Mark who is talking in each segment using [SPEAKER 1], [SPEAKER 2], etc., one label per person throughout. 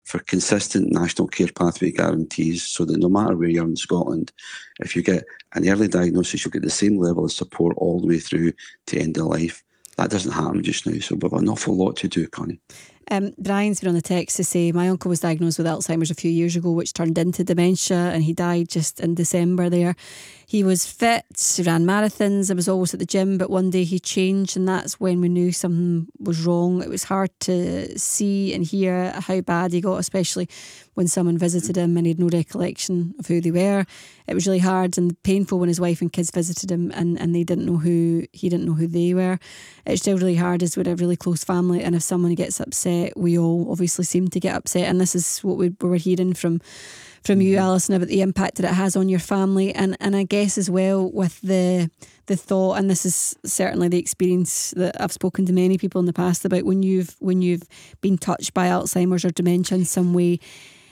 [SPEAKER 1] for consistent national care pathway guarantees so that no matter where you're in Scotland, if you get an early diagnosis, you'll get the same level of support all the way through to end of life. That doesn't happen just now, so we've an awful lot to do, Connie.
[SPEAKER 2] Brian's been on the text to say, my uncle was diagnosed with Alzheimer's a few years ago, which turned into dementia, and he died just in December there. He was fit, ran marathons, and was always at the gym, but one day he changed, and that's when we knew something was wrong. It was hard to see and hear how bad he got, especially when someone visited him and he had no recollection of who they were. It was really hard and painful when his wife and kids visited him and he didn't know who they were. It's still really hard as we're a really close family, and if someone gets upset, we all obviously seem to get upset, and this is what we were hearing from you, Alison, about the impact that it has on your family, and I guess as well with the thought, and this is certainly the experience that I've spoken to many people in the past about, when you've been touched by Alzheimer's or dementia in some way,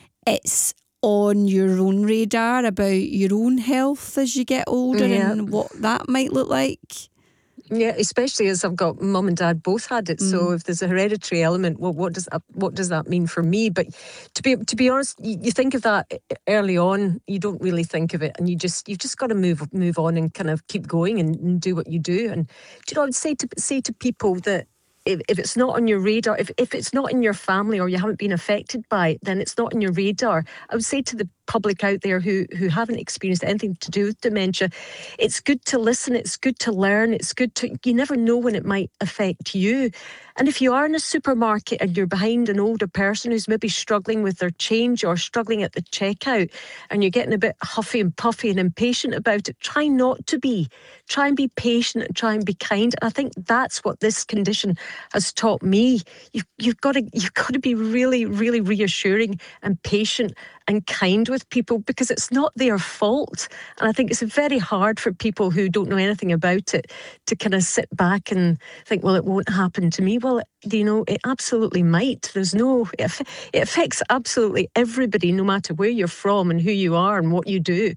[SPEAKER 2] it's on your own radar about your own health as you get older and what that might look like.
[SPEAKER 3] Yeah, especially as I've got mum and dad both had it. So if there's a hereditary element, well, what does that mean for me? But to be honest, you think of that early on. You don't really think of it, and you've just got to move on and kind of keep going and do what you do. And I would say to people that if it's not on your radar, if it's not in your family or you haven't been affected by it, then it's not on your radar. I would say to the public out there who haven't experienced anything to do with dementia, it's good to listen, it's good to learn, you never know when it might affect you. And if you are in a supermarket and you're behind an older person who's maybe struggling with their change or struggling at the checkout, and you're getting a bit huffy and puffy and impatient about it, try not to be. Try and be patient and try and be kind. And I think that's what this condition has taught me. You've got to be really, really reassuring and patient and kind with people, because it's not their fault. And I think it's very hard for people who don't know anything about it to kind of sit back and think, well, it won't happen to me. Well, it absolutely might. It affects absolutely everybody, no matter where you're from and who you are and what you do.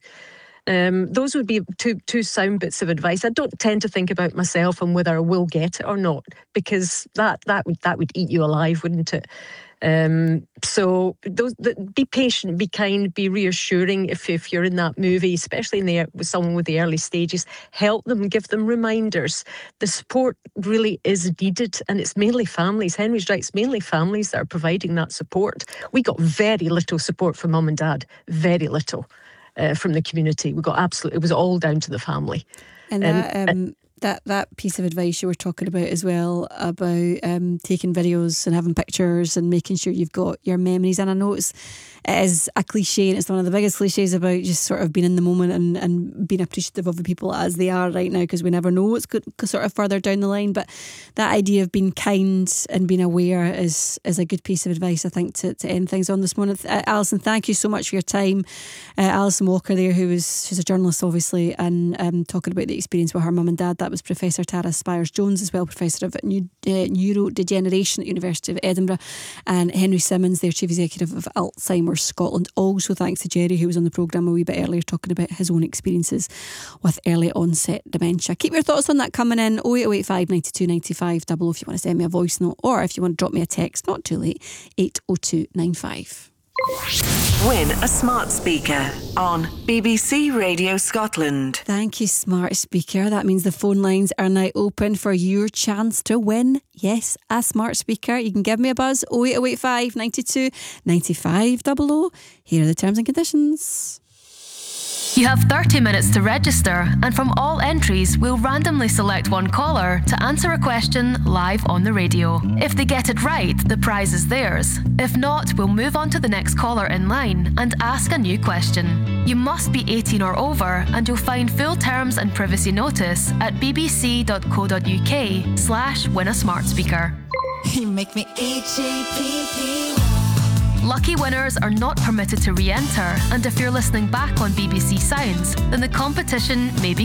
[SPEAKER 3] Those would be two sound bits of advice. I don't tend to think about myself and whether I will get it or not, because that would eat you alive, wouldn't it? So be patient, be kind, be reassuring. If you're in that movie, especially with someone with the early stages, help them, give them reminders. The support really is needed, and it's mainly families. Henry's right, it's mainly families that are providing that support. We got very little support from mum and dad, very little from the community. It was all down to the family.
[SPEAKER 2] And that piece of advice you were talking about as well, about taking videos and having pictures and making sure you've got your memories. And I know it is a cliche, and it's one of the biggest cliches about just sort of being in the moment and being appreciative of the people as they are right now, because we never know what's good sort of further down the line. But that idea of being kind and being aware is a good piece of advice, I think, to end things on this morning. Alison, thank you so much for your time. Alison Walker there, she's a journalist obviously, and talking about the experience with her mum and dad. That was Professor Tara Spires-Jones as well, Professor of Neurodegeneration at University of Edinburgh, and Henry Simmons, their Chief Executive of Alzheimer's Scotland. Also thanks to Jerry, who was on the programme a wee bit earlier talking about his own experiences with early onset dementia. Keep your thoughts on that coming in. 08085 92 95 00 if you want to send me a voice note, or if you want to drop me a text, not too late, 80295.
[SPEAKER 4] Win a smart speaker on BBC Radio Scotland.
[SPEAKER 2] Thank you, smart speaker. That means the phone lines are now open for your chance to win. Yes, a smart speaker. You can give me a buzz, 08085 92 95 00. Here are the terms and conditions.
[SPEAKER 5] You have 30 minutes to register, and from all entries, we'll randomly select one caller to answer a question live on the radio. If they get it right, the prize is theirs. If not, we'll move on to the next caller in line and ask a new question. You must be 18 or over, and you'll find full terms and privacy notice at bbc.co.uk/win-a-smart-speaker.
[SPEAKER 6] You make me EGPP.
[SPEAKER 5] Lucky winners are not permitted to re-enter, and if you're listening back on BBC Sounds, then the competition may be